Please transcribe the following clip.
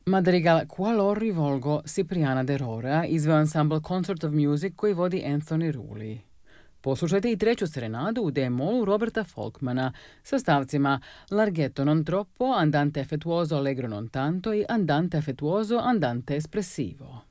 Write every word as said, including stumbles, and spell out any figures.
Madrigal Qualor rivolgo Cipriana de Rora izveo ansambl Concert of Music koji vodi Anthony Rulli. Poslušajte i treću serenadu u D-molu Roberta Folkmana sa stavcima Larghetto non troppo, Andante affettuoso allegro non tanto i Andante affettuoso andante espressivo.